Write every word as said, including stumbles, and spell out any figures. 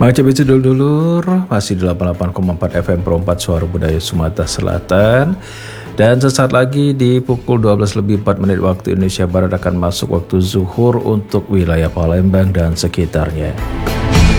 Macam itu dulur-dulur, masih di delapan puluh delapan koma empat F M Pro empat Suara Budaya Sumatera Selatan. Dan sesaat lagi di pukul dua belas lebih empat menit waktu Indonesia Barat akan masuk waktu zuhur untuk wilayah Palembang dan sekitarnya.